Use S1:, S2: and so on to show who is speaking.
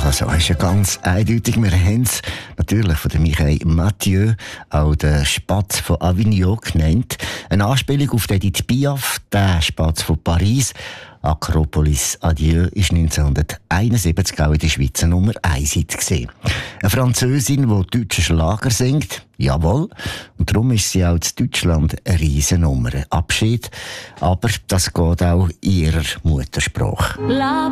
S1: Also, ist ja ganz eindeutig. Wir haben es natürlich von Mireille Mathieu, auch den Spatz von Avignon genannt. Eine Anspielung auf Edith Piaf, den Spatz von Paris. Akropolis Adieu ist 1971 auch in der Schweizer Nummer 1 Hit gewesen. Eine Französin, die deutsche Schlager singt, jawohl. Und darum ist sie auch in Deutschland eine Riesennummer. Abschied, aber das geht auch in ihrer Muttersprache.